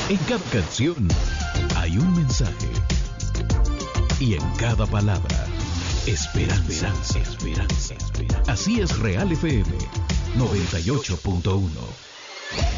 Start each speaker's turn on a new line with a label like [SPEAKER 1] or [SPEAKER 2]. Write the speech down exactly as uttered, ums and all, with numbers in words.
[SPEAKER 1] En cada canción hay un mensaje. Y en cada palabra, esperanza, esperanza, esperanza. Así es Real F M noventa y ocho punto uno.